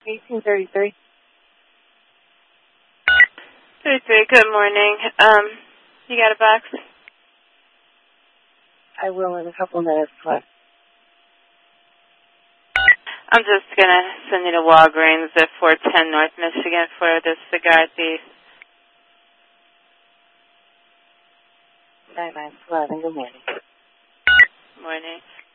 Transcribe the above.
1833. 33, good morning. You got a box? I will in a couple minutes. What? I'm just going to send you to Walgreens at 410 North Michigan for this cigar thief. 9911, good morning. Morning.